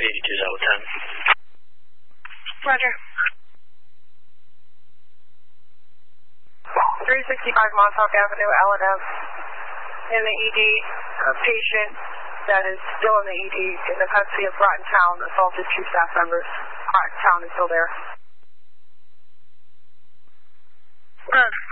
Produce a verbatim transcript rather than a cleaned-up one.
eighty-two Delta ten. Roger. three sixty-five Montauk Avenue, L and M. In the E D, a patient that is still in the E D in the custody of Groton Town, assaulted two staff members. Groton Town is still there. Good.